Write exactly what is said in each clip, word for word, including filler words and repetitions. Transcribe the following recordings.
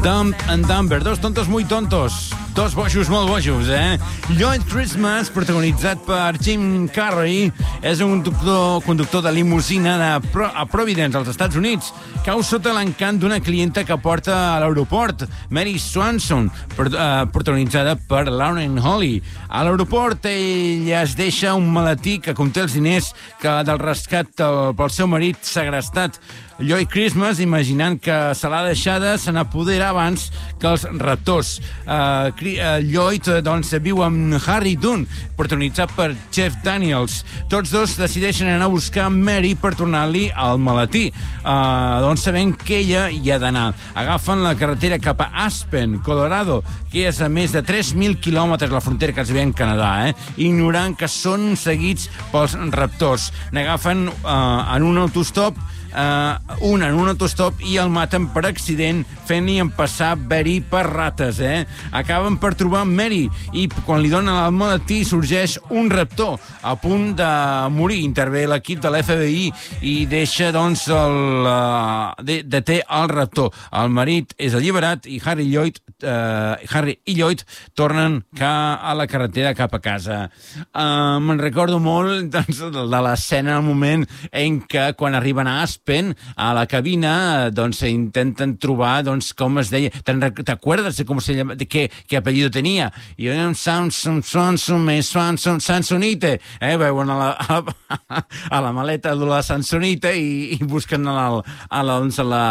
Dumb and Dumber, dos tontos muy tontos, dos bojos molt bojos, eh? Lloyd Christmas, protagonitzat per Jim Carrey, és un conductor, conductor de limusina de Pro, a Providence, als Estats Units, cau sota l'encant d'una clienta que porta a l'aeroport, Mary Swanson, per, uh, protagonitzada per Lauren Holly. A l'aeroport ella es deixa un maletí que conté els diners que del rescat pel seu marit segrestat. Lloyd Christmas, imaginant que se l'ha deixada, se n'apodera abans que els raptors. Uh, uh, Lloyd doncs, viu amb Harry Dunn, protagonitzat per Jeff Daniels. Tots dos decideixen anar a buscar Mary per tornar-li al maletí, uh, doncs sabent que ella hi ha d'anar. Agafen la carretera cap a Aspen, Colorado, que és a més de tres mil quilòmetres la frontera que es ve en Canadà, eh? ignorant que són seguits pels raptors. N'agafen uh, en un autostop, Uh, un en un autostop i el maten per accident fent-li empassar Mary per rates, eh? Acaben per trobar Mary i quan li donen el maletí sorgeix un raptor a punt de morir. Intervé l'equip de l'F B I i deixa, doncs, el, uh, de, deté el raptor. El marit és alliberat i Harry, Lloyd, uh, Harry i Lloyd tornen a la carretera cap a casa. Uh, me'n recordo molt, doncs, de l'escena, el moment en què quan arriben a Aspen, a la cabina, doncs, intenten trobar, doncs, com es deia, ¿t'acuerdas de com se llama, de què, què apellido tenia? I jo, Samson, Swanson, Swanson, Sansonite, eh, veuen a la, a la, a la maleta de la Sansonite i, i busquen a la, a la, doncs, a la,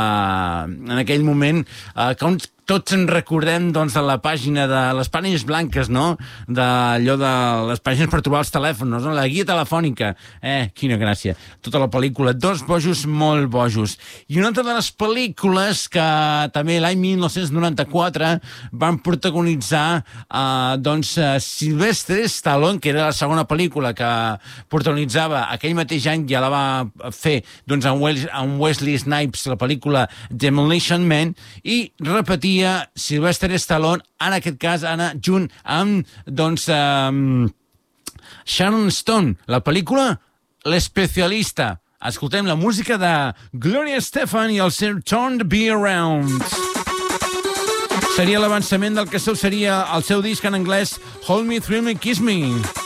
en aquell moment, eh, com tots en recordem, doncs, de la pàgina de les pàgines blanques, no? D'allò de les pàgines per trobar els telèfons, no? La guia telefònica. Eh, quina gràcia. Tota la pel·lícula. Dos bojos molt bojos. I una altra de les pel·lícules que també l'any mil nou-cents noranta-quatre van protagonitzar, eh, doncs, Sylvester Stallone, que era la segona pel·lícula que protagonitzava aquell mateix any, ja la va fer, doncs, amb Wesley Snipes, la pel·lícula Demolition Man, i repetia Sylvester Stallone, en aquest cas, Anna, junt amb, doncs, um, Sharon Stone. La pel·lícula L'Especialista. Escoltem la música de Gloria Estefan i el seu Turn to Be Around. Seria l'avançament del que seria el seu disc en anglès Hold Me, Thrill Me, Kiss Me.